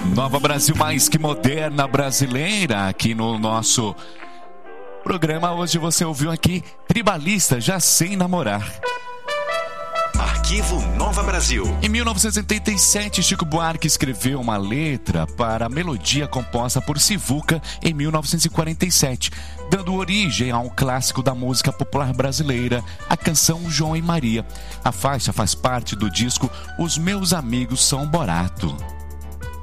Nova Brasil mais que moderna brasileira, aqui no nosso programa. Hoje você ouviu aqui Tribalista, Já Sei Namorar. Arquivo Nova Brasil. Em 1987, Chico Buarque escreveu uma letra para a melodia composta por Sivuca em 1947, dando origem a um clássico da música popular brasileira, a canção João e Maria. A faixa faz parte do disco Os Meus Amigos São Borato.